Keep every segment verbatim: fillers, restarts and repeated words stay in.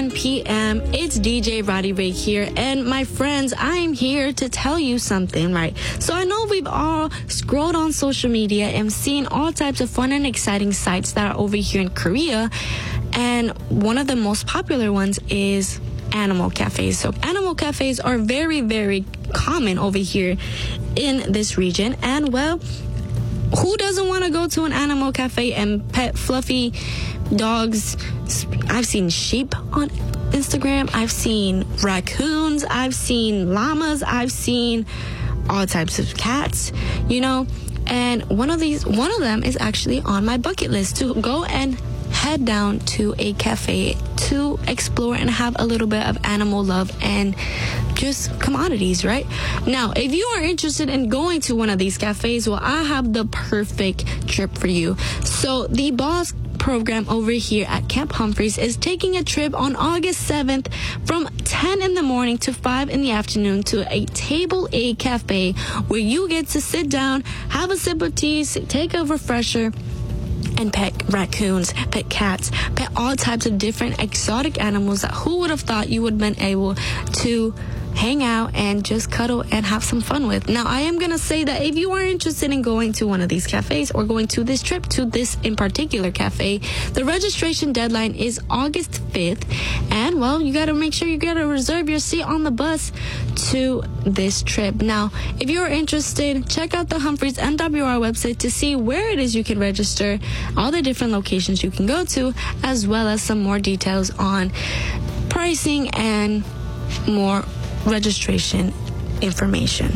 one p.m. It's D J Roddy Ray here, and my friends, I'm here to tell you something, right? So I know we've all scrolled on social media and seen all types of fun and exciting sites that are over here in Korea, and one of the most popular ones is animal cafes. So animal cafes are very, very common over here in this region, and well, who doesn't want to go to an animal cafe and pet fluffy dogs? I've seen sheep on Instagram. I've seen raccoons. I've seen llamas. I've seen all types of cats, you know. And one of these, one of them is actually on my bucket list, to go and head down to a cafe to explore and have a little bit of animal love and just commodities, right? Now, if you are interested in going to one of these cafes, well, I have the perfect trip for you. So the Boss program over here at Camp Humphreys is taking a trip on August seventh from ten in the morning to five in the afternoon to a Table A cafe, where you get to sit down, have a sip of tea, take a refresher, and pet raccoons, pet cats, pet all types of different exotic animals that who would have thought you would have been able to hang out and just cuddle and have some fun with. Now, I am going to say that if you are interested in going to one of these cafes or going to this trip to this in particular cafe, the registration deadline is August fifth. And, well, you got to make sure you got to reserve your seat on the bus to this trip. Now, if you're interested, check out the Humphreys N W R website to see where it is you can register, all the different locations you can go to, as well as some more details on pricing and more registration information.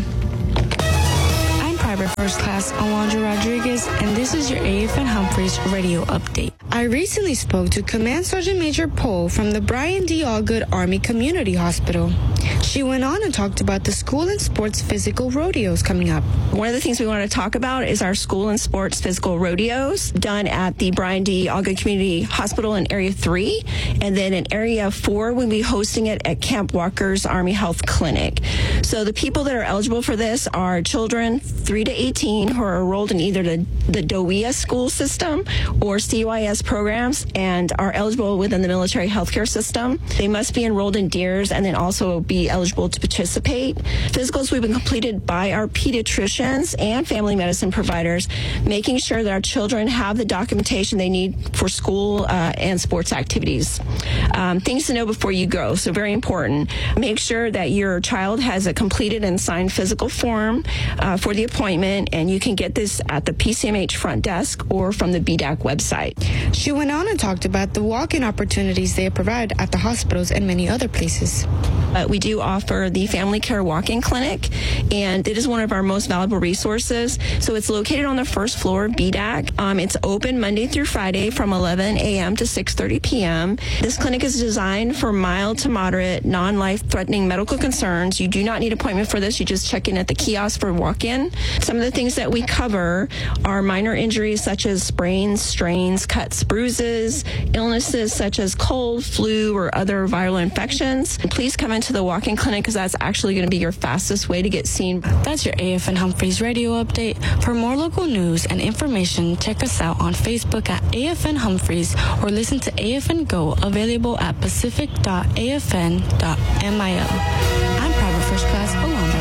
I'm Private First Class Alondra Rodriguez, and this is your A F N Humphreys radio update. I recently spoke to Command Sergeant Major Pohl from the Brian D. Allgood Army Community Hospital. She went on and talked about the school and sports physical rodeos coming up. One of the things we want to talk about is our school and sports physical rodeos done at the Brian D. Allgood Community Hospital in Area three. And then in Area four, we'll be hosting it at Camp Walker's Army Health Clinic. So the people that are eligible for this are children three to eighteen who are enrolled in either the, the D O E A school system or C Y S programs and are eligible within the military healthcare system. They must be enrolled in D E E R S and then also be eligible to participate. Physicals will be completed by our pediatricians and family medicine providers, making sure that our children have the documentation they need for school uh, and sports activities. Um, things to know before you go, so very important. Make sure that your child has a completed and signed physical form uh, for the appointment, and you can get this at the P C M H front desk or from the B D A C website. She went on and talked about the walk-in opportunities they provide at the hospitals and many other places. Uh, we do offer the Family Care Walk-In Clinic, and it is one of our most valuable resources. So it's located on the first floor of B D A C. Um, it's open Monday through Friday from eleven a.m. to six thirty p.m. This clinic is designed for mild to moderate, non-life-threatening medical concerns. You do not need an appointment for this. You just check in at the kiosk for walk-in. Some of the things that we cover are minor injuries such as sprains, strains, cuts, bruises, illnesses such as cold, flu, or other viral infections. And please come into the walk-in clinic because that's actually going to be your fastest way to get seen. That's your A F N Humphreys radio update. For more local news and information, check us out on Facebook at A F N Humphreys or listen to A F N Go, available at pacific dot a f n dot mil. I'm Private First Class Alondra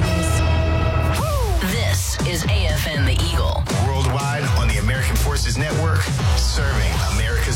Rodriguez. This is A F N The Eagle. Worldwide on the American Forces Network, serving America's